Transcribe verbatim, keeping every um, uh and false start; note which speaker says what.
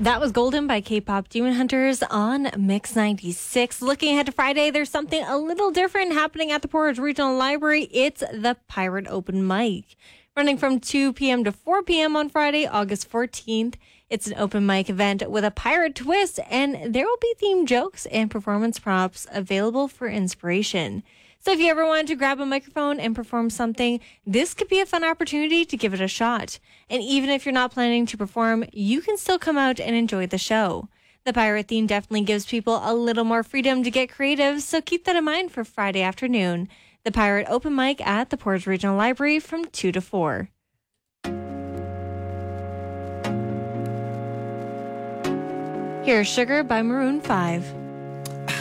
Speaker 1: That was Golden by K-Pop Demon Hunters on Mix ninety-six. Looking ahead to Friday, there's something a little different happening at the Portage Regional Library. It's the Pirate Open Mic. Running from two p.m. to four p.m. on Friday, August fourteenth. It's an open mic event with a pirate twist, and there will be themed jokes and performance props available for inspiration. So if you ever wanted to grab a microphone and perform something, this could be a fun opportunity to give it a shot. And even if you're not planning to perform, you can still come out and enjoy the show. The pirate theme definitely gives people a little more freedom to get creative, so keep that in mind for Friday afternoon. The Pirate Open Mic at the Portage Regional Library from two to four. Here's Sugar by Maroon five.